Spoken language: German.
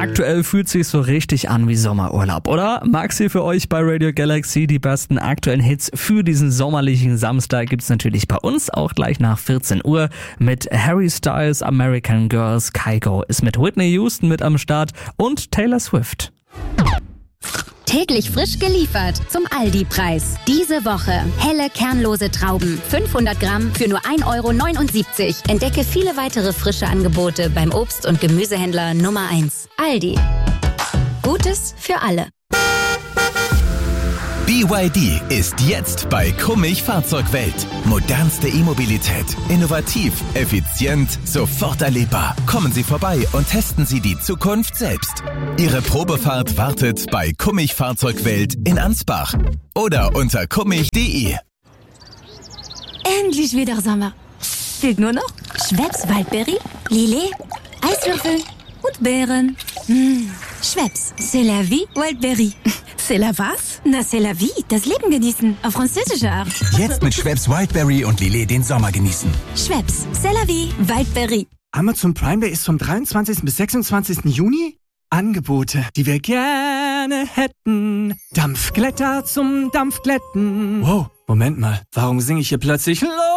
Aktuell fühlt sich so richtig an wie Sommerurlaub, oder? Maxi für euch bei Radio Galaxy. Die besten aktuellen Hits für diesen sommerlichen Samstag gibt's natürlich bei uns auch gleich nach 14 Uhr mit Harry Styles, American Girls, Kygo ist mit Whitney Houston mit am Start und Taylor Swift. Täglich frisch geliefert zum Aldi-Preis. Diese Woche helle, kernlose Trauben. 500 Gramm für nur 1,79 €. Entdecke viele weitere frische Angebote beim Obst- und Gemüsehändler Nummer 1. Aldi. Gutes für alle. BYD ist jetzt bei Kummich Fahrzeugwelt. Modernste E-Mobilität. Innovativ, effizient, sofort erlebbar. Kommen Sie vorbei und testen Sie die Zukunft selbst. Ihre Probefahrt wartet bei Kummich Fahrzeugwelt in Ansbach oder unter kummich.de. Endlich wieder Sommer. Fehlt nur noch Schweppes Waldbeere, Lillet, Eiswürfel und Beeren. Schweppes, c'est la vie, Waldbeere. C'est la was? Na, c'est la vie, das Leben genießen, auf französische Art. Jetzt mit Schweppes Wildberry und Lillet den Sommer genießen. Schweppes, c'est la vie, Waldbeere. Amazon Prime Day ist vom 23. bis 26. Juni. Angebote, die wir gerne hätten. Dampfglätter zum Dampfglätten. Wow, Moment mal, warum singe ich hier plötzlich